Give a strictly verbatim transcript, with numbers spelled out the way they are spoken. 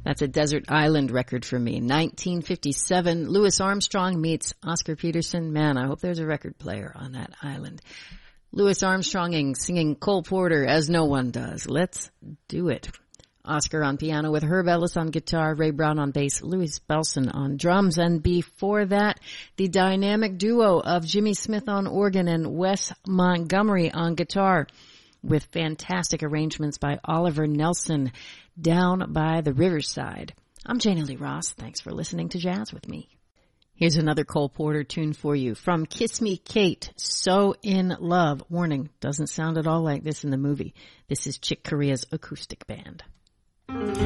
That's a desert island record for me. nineteen fifty-seven, Louis Armstrong meets Oscar Peterson. Man, I hope there's a record player on that island. Louis Armstrong singing Cole Porter as no one does. Let's do it. Oscar on piano with Herb Ellis on guitar, Ray Brown on bass, Louis Bellson on drums, and before that, the dynamic duo of Jimmy Smith on organ and Wes Montgomery on guitar with fantastic arrangements by Oliver Nelson, Down by the Riverside. I'm Jane Lee Ross. Thanks for listening to Jazz with me. Here's another Cole Porter tune for you from Kiss Me Kate, So in Love. Warning, doesn't sound at all like this in the movie. This is Chick Corea's acoustic band.